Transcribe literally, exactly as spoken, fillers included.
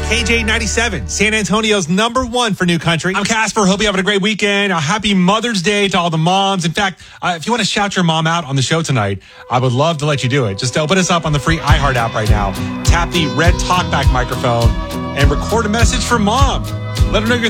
K J ninety-seven, San Antonio's number one for new country. I'm Casper. Hope you're having a great weekend. A happy Mother's Day to all the moms. In fact, uh, if you want to shout your mom out on the show tonight, I would love to let you do it. Just open us up on the free iHeart app right now. Tap the red talkback microphone and record a message for mom. Let her know you're